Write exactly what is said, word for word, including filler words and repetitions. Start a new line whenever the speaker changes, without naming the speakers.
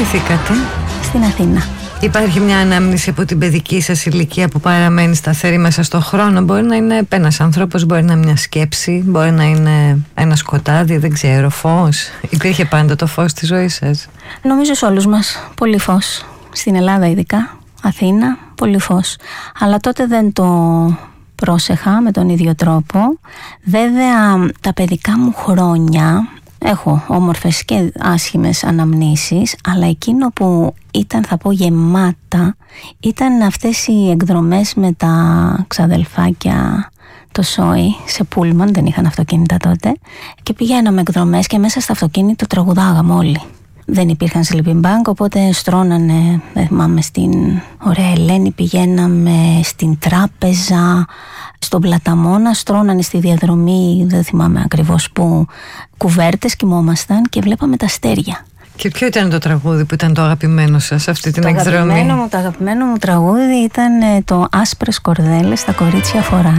γεννηθήκατε?
Στην Αθήνα.
Υπάρχει μια ανάμνηση από την παιδική σας ηλικία που παραμένει σταθερή μέσα στο χρόνο? Μπορεί να είναι ένας άνθρωπος, μπορεί να είναι μια σκέψη, μπορεί να είναι ένα σκοτάδι, δεν ξέρω, φως. Υπήρχε πάντα το φως στη ζωή σας?
Νομίζω σε όλους μας πολύ φως. Στην Ελλάδα ειδικά, Αθήνα, πολύ φως. Αλλά τότε δεν το πρόσεχα με τον ίδιο τρόπο. Βέβαια τα παιδικά μου χρόνια, έχω όμορφες και άσχημες αναμνήσεις, αλλά εκείνο που ήταν, θα πω, γεμάτα, ήταν αυτές οι εκδρομές με τα ξαδελφάκια, το σόι, σε πούλμαν, δεν είχαν αυτοκίνητα τότε, και πηγαίναμε εκδρομές και μέσα στο αυτοκίνητο τραγουδάγαμε όλοι. Δεν υπήρχαν sleeping bag, οπότε στρώνανε, δεν θυμάμαι, στην Ωραία Ελένη, πηγαίναμε στην Τράπεζα, στον Πλαταμόνα, στρώνανε στη διαδρομή, δεν θυμάμαι ακριβώς πού, κουβέρτες, κοιμόμασταν και βλέπαμε τα αστέρια.
Και ποιο ήταν το τραγούδι που ήταν το αγαπημένο σας αυτή την
το
εκδρομή?
Αγαπημένο μου, το αγαπημένο μου τραγούδι ήταν το «Άσπρες κορδέλες τα κορίτσια φορά».